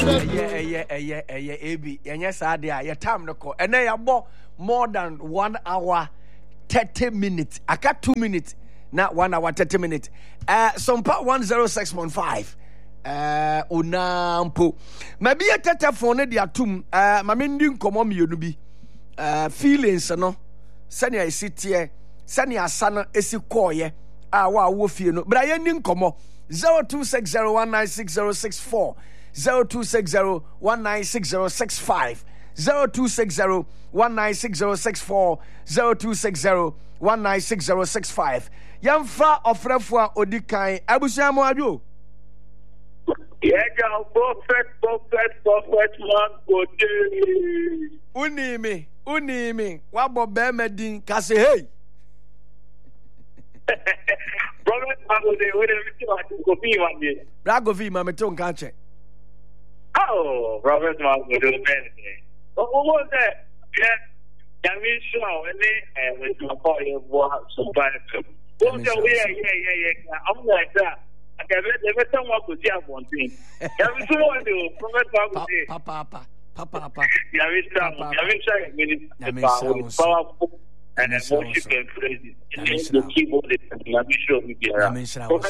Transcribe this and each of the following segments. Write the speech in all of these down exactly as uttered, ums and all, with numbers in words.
yeah, yeah, yeah, yeah, Abi. And yes, I did. Your time no call. And then you bought more than one hour, thirty minutes. I got two minutes, not one hour, thirty minutes. Uh, some part one zero six point five. Uh, unampo. Maybe a tete phone dia tum. Uh, my mending come on you be. Uh, feelings no. Sani I sit here. Sani asana esi koye. Ah, wa wo fie no. But I ending come on. zero two six zero one nine six zero six four. zero two six zero one nine six zero six five, zero two six zero one nine six zero six four, zero two six zero one nine six zero six five. Yamfa ofrefua odikan abusiamo adu. Yeah, perfect, perfect, perfect man go dey. Unimi, unimi, wabo be medin kase hey. Prophet man go dey, we dey go be one day. Bra go fi ma me ton kan che. Oh, Prophet man go dey ben. What was that? Yeah, I mean sure when they when you call you what somebody. Oh, yeah, yeah, yeah, yeah. I'm like that. I can never tell what to say one thing. Every so one do Prophet man go dey. Papa, papa, papa, papa. Yeah, we start. Yeah, we try minute. Powerful. And then worship and praise it. And then the keyboard and the sure we be around.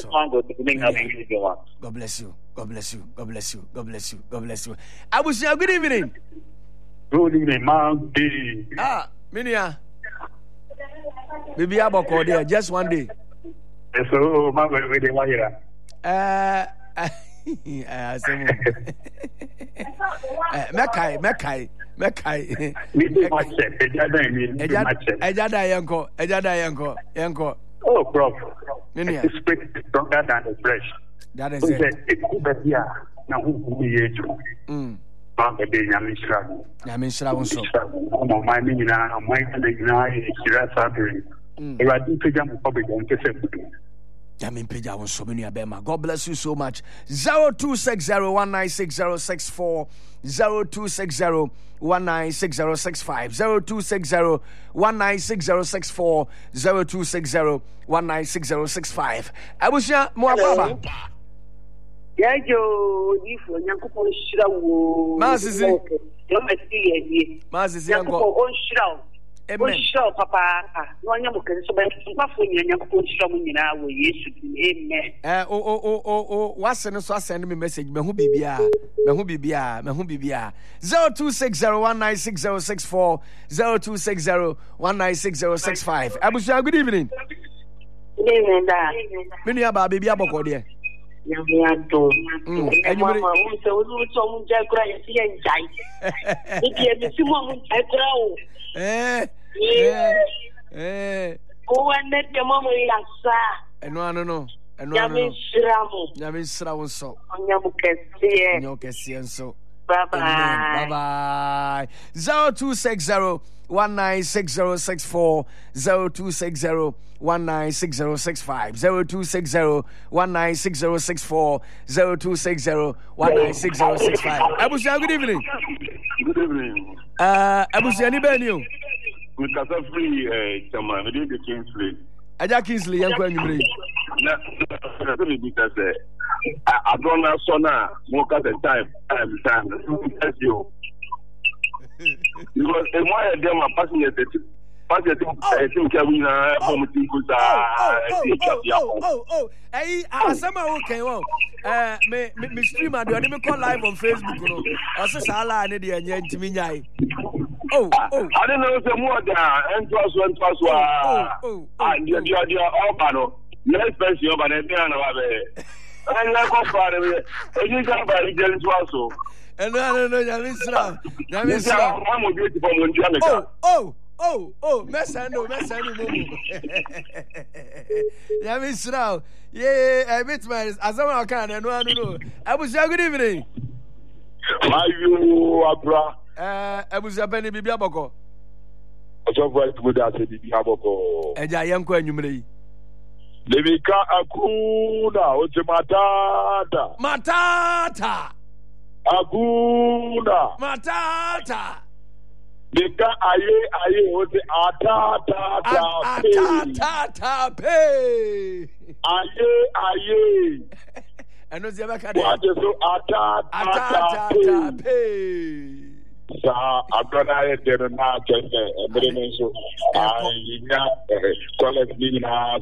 God bless you. God bless you. God bless you. God bless you. God bless you. I will say good evening. Good evening, man. Ah, Minia. Maybe I'm about there just one day. So, my way with the wire. Uh, uh, some. Mekai, Mekai. Mekai. Ejada yanko, ejada yanko, yanko. Oh, prof. Minia. The spirit is stronger than the flesh. That is it. It's good here. Now, who be you? Hmm. Bamba de Yamishra. Yamishra also. Oh, my meaning, I'm waiting to know if you're suffering. If I do pick up a public and kiss it. Yamin Pija was so many abema. God bless you so much. Zero two six zero one nine six zero six four, zero two six zero one nine six zero six five, zero two six zero one nine six zero six four, zero two six zero one nine six zero six five. Abusha Moababa. Yeah, you if Yanko Shraw. Masisi. Masisi Yanko Shraw. Amen. Sure, Papa. No one can so much for you. Amen. Eh, oh, oh, oh, oh, oh, what's an so send me message? Me who bibia, me who bibia, me who bibia. Zero two six zero one nine six zero six four, zero two six zero one nine six zero six five. Abusha, good evening. Good evening, da. Many about baby aboko there. Yamiado. And you will so some jack and jai. If you have a small Eh, eh, eh. Oh, and let your mama yasa. And no, no, no. And no, Yamin Shramo. Yamin Shramo so. On your mukesi. No kesi so. Bye bye. Bye bye. Zero two six zero one nine six zero six four, zero two six zero one nine six zero six five, zero two six zero one nine six zero six four, zero two six zero one nine six zero six five. Abusha, good evening. Good evening. Uh, Abusha, any bad news? With Kasafri, uh, Chama, we did the Kingsley. Aja Kingsley, young Queen. Because I don't know, so now, more cut the time, time, time. That's you. Because the more I them are passing it, passing it, I think I will from Oh, oh, oh, hey, I somehow okay. Well, uh, me, me stream and do I call live on Facebook? No, I said, Sala, and the end to me. Oh, oh, I don't know if the more than and plus one plus one. Oh, and you're all panel. Let's press your banana. And like a father, and you can't buy the also. And no, no, no, Yamisra. Yamisra. Oh, oh, oh, oh, Messano, Messano. Yamisra. Yeah, I bet my as I can, and no, no. I was good evening. Why you, Abra? Uh, I was a penny bibiaboko. I just went to that bibiaboko. And I am quite numerous. Devika Akuna, Otimatata. Matata. Aguna Matata Dika aye aye Oti atata Atata pe Aye aye ɛno sɛ yɛbɛka dɛ wagye so ata ata atata pay saa abrɔda ayɛ dɛ no na kyerɛ sɛ ɛbere no nso yɛnya kɔlɛs ne nyinaa